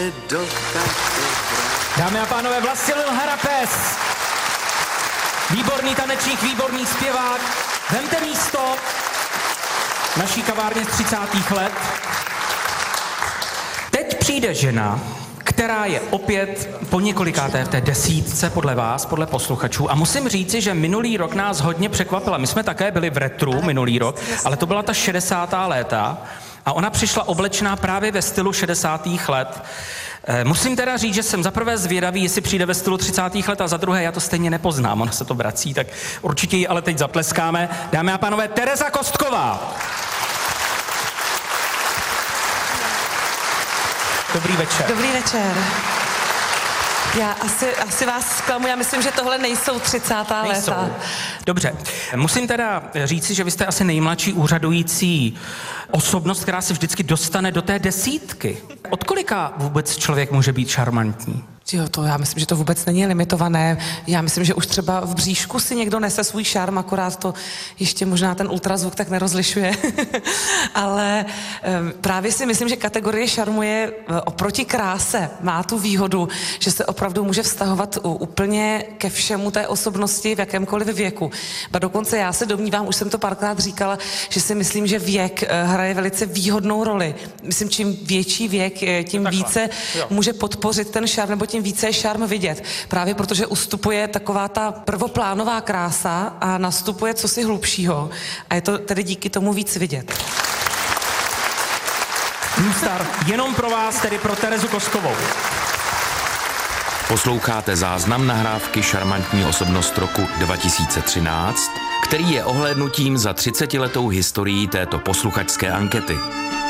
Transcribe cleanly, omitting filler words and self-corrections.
do kafe. Dámy a pánové, Vlastimil Harapes. Výborný tanečník, výborný zpěvák. Vemte místo v naší kavárně z 30. let. Teď přijde žena, která je opět po několikáté v té desítce podle vás, podle posluchačů. A musím říci, že minulý rok nás hodně překvapila. My jsme také byli v retru minulý rok, ale to byla ta 60. léta. A ona přišla oblečená právě ve stylu 60. let. Musím teda říct, že jsem za prvé zvědavý, jestli přijde ve stylu 30. let, a za druhé já to stejně nepoznám, ona se to vrací, tak určitě ji ale teď zatleskáme. Dámy a pánové, Tereza Kostková. Dobrý večer. Dobrý večer. Já asi vás zklamu, já myslím, že tohle nejsou 30. léta. Dobře. Musím teda říci, že vy jste asi nejmladší úřadující osobnost, která se vždycky dostane do té desítky. Od kolika vůbec člověk může být šarmantní? Jo, to já myslím, že to vůbec není limitované. Já myslím, že už třeba v bříšku si někdo nese svůj šarm, akorát to ještě možná ten ultrazvuk tak nerozlišuje. Ale právě si myslím, že kategorie šarmu je oproti kráse. Má tu výhodu, že se opravdu může vztahovat úplně ke všemu té osobnosti v jakémkoliv věku. A dokonce já se domnívám, už jsem to párkrát říkala, že si myslím, že věk hraje velice výhodnou roli. Myslím, čím větší věk, tím více může podpořit ten šarm, nebo tím více je šarm vidět. Právě protože ustupuje taková ta prvoplánová krása a nastupuje cosi hlubšího. A je to tedy díky tomu víc vidět. Newstar, jenom pro vás, tedy pro Terezu Kostkovou. Posloucháte záznam nahrávky Šarmantní osobnost roku 2013, který je ohlédnutím za 30letou historií této posluchačské ankety.